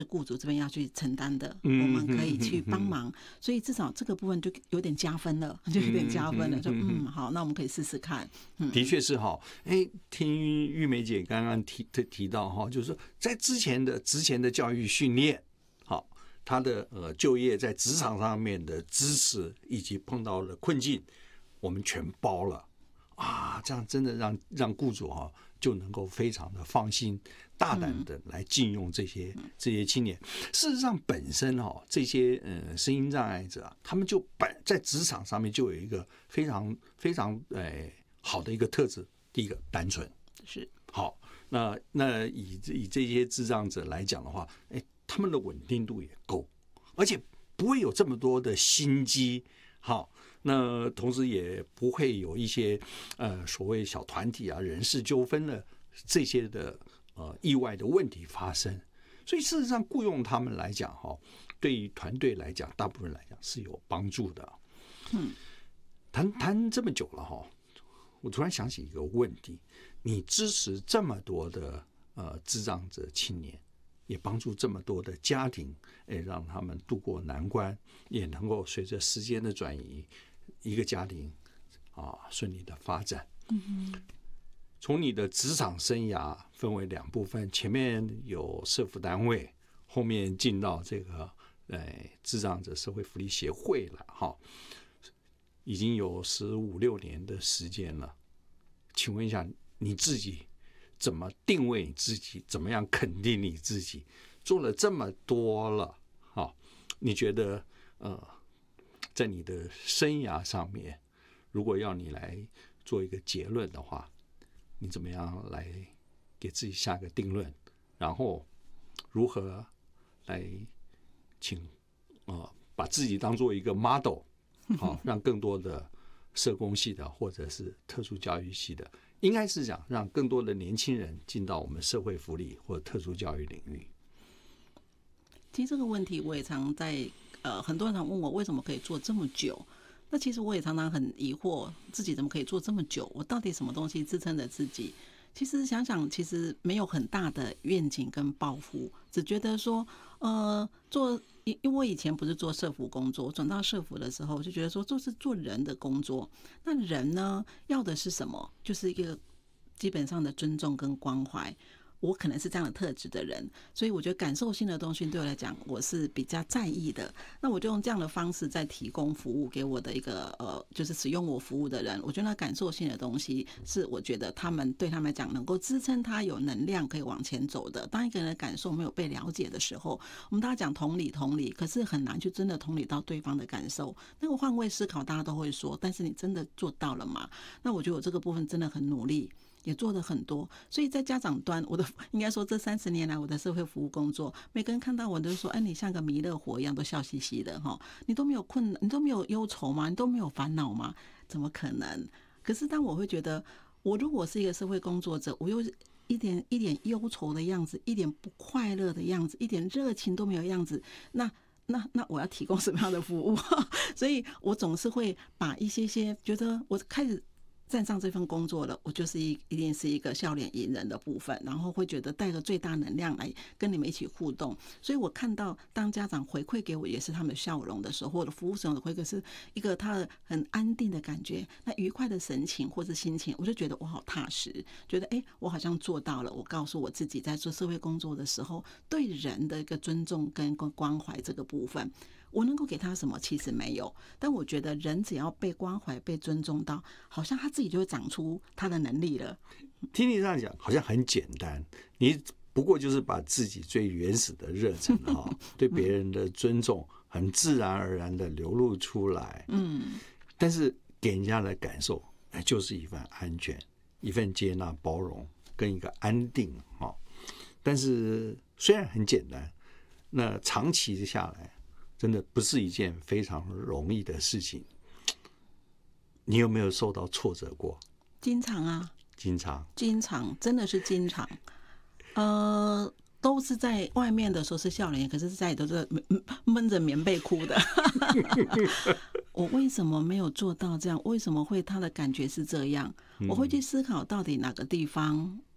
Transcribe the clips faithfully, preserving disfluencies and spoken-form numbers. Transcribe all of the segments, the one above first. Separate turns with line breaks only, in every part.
雇主这边要去承担的，
嗯
我们可以去帮忙，嗯、所以至少这个部分就有点加分了，就有点加分了。嗯、说嗯，好，那我们可以试试看。嗯、
的确是哈，哎，听玉梅姐刚刚提提到哈，就是说在之前的之前的教育训练，好，他的呃就业在职场上面的支持以及碰到了困境，我们全包了啊，这样真的让让雇主哈就能够非常的放心。大胆的来禁用这些、嗯、这些青年。事实上，本身哈、哦、这些呃身心障碍者、啊，他们就本在职场上面就有一个非常非常呃好的一个特质。第一个，单纯
是
好。那那以以这些智障者来讲的话，哎，他们的稳定度也够，而且不会有这么多的心机。好，那同时也不会有一些呃所谓小团体啊、人事纠纷的这些的。呃，意外的问题发生，所以事实上雇佣他们来讲，哈，对于团队来讲，大部分来讲是有帮助的。嗯，谈谈这么久了哈，我突然想起一个问题：你支持这么多的呃智障者青年，也帮助这么多的家庭，哎，让他们度过难关，也能够随着时间的转移，一个家庭啊顺利的发展。嗯哼。从你的职场生涯分为两部分，前面有社福单位，后面进到这个呃智障者社会福利协会了哈，已经有十五六年的时间了。请问一下，你自己怎么定位你自己？怎么样肯定你自己？做了这么多了，哈，你觉得呃，在你的生涯上面，如果要你来做一个结论的话？你怎么样来给自己下个定论？然后如何来请呃把自己当做一个 model， 好，让更多的社工系的或者是特殊教育系的，应该是讲让更多的年轻人进到我们社会福利或特殊教育领域。
其实这个问题我也常在呃，很多人常问我为什么可以做这么久。那其实我也常常很疑惑，自己怎么可以做这么久？我到底什么东西支撑着自己？其实想想，其实没有很大的愿景跟抱负，只觉得说，呃，做，因为我以前不是做社福工作，转到社福的时候，我就觉得说，这是做人的工作。那人呢，要的是什么？就是一个基本上的尊重跟关怀。我可能是这样的特质的人，所以我觉得感受性的东西对我来讲我是比较在意的。那我就用这样的方式在提供服务给我的一个呃，就是使用我服务的人。我觉得那感受性的东西是我觉得他们对他们来讲能够支撑他有能量可以往前走的。当一个人的感受没有被了解的时候，我们大家讲同理同理，可是很难去真的同理到对方的感受。那个换位思考大家都会说，但是你真的做到了吗？那我觉得我这个部分真的很努力。也做了很多，所以在家长端，我的应该说这三十年来我的社会服务工作，每个人看到我都说：“哎，你像个弥勒佛一样，都笑嘻嘻的哈，你都没有困难，你都没有忧愁吗？你都没有烦恼吗？怎么可能？”可是当我会觉得，我如果是一个社会工作者，我又一点一点忧愁的样子，一点不快乐的样子，一点热情都没有样子，那。那那我要提供什么样的服务？所以我总是会把一些些觉得我开始。站上这份工作了，我就是一一定是一个笑脸迎人的部分，然后会觉得带着最大能量来跟你们一起互动。所以我看到当家长回馈给我也是他们的笑容的时候，或者服务生的回馈是一个他的很安定的感觉，那愉快的神情或是心情，我就觉得我好踏实，觉得哎，我好像做到了。我告诉我自己，在做社会工作的时候，对人的一个尊重跟关怀这个部分。我能够给他什么？其实没有，但我觉得人只要被关怀、被尊重到，好像他自己就会长出他的能力了。
听你这样讲，好像很简单，你不过就是把自己最原始的热忱哈，对别人的尊重，很自然而然的流露出来。嗯，但是给人家的感受，就是一份安全、一份接纳、包容跟一个安定哈。但是虽然很简单，那长期下来。真的不是一件非常容易的事情。你有没有受到挫折过？
经常啊，
经常，经
常，真的是经常。呃，都是在外面的时候是笑脸，可是在里都是闷着棉被哭的。我为什么没有做到这样？为什么会他的感觉是这样？我会去思考到底哪个地方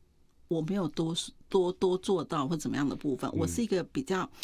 我没有多多多做到或怎么样的部分，我是一个比较